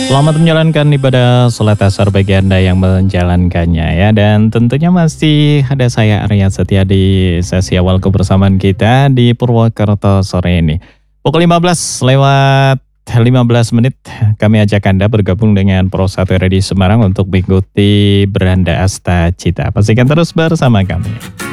Selamat menjalankan ibadah sholat asar bagi Anda yang menjalankannya ya. Dan tentunya masih ada saya Arya Setia di sesi awal kebersamaan kita di Purwokerto sore ini. Pukul 15 lewat 15 menit kami ajak Anda bergabung dengan Pro 1 di Semarang untuk mengikuti Beranda Asta Cita. Pastikan terus bersama kami.